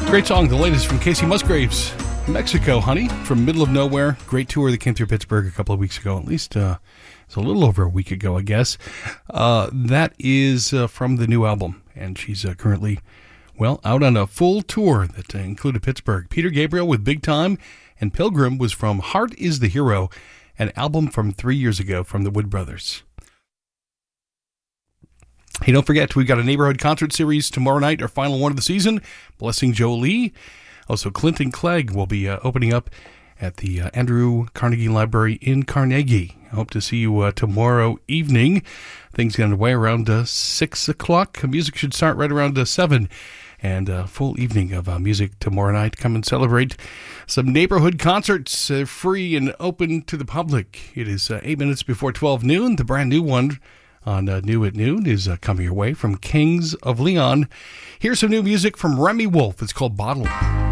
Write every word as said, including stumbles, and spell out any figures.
Great song, the latest from Casey Musgraves. Mexico, honey, from Middle of Nowhere. Great tour that came through Pittsburgh a couple of weeks ago. At least uh, it's a little over a week ago, I guess. Uh, that is uh, from the new album, and she's uh, currently, well, out on a full tour that uh, included Pittsburgh. Peter Gabriel with Big Time, and Pilgrim was from Heart is the Hero, an album from three years ago from the Wood Brothers. Hey, don't forget, we've got a neighborhood concert series tomorrow night, our final one of the season, Blessing Jolie. Also, Clinton Clegg will be uh, opening up at the uh, Andrew Carnegie Library in Carnegie. I hope to see you uh, tomorrow evening. Things get underway around uh, six o'clock. Music should start right around uh, seven. And a uh, full evening of uh, music tomorrow night. Come and celebrate some neighborhood concerts, uh, free and open to the public. It is uh, eight minutes before twelve noon. The brand new one on uh, New at Noon is uh, coming your way from Kings of Leon. Here's some new music from Remy Wolf. It's called Bottle.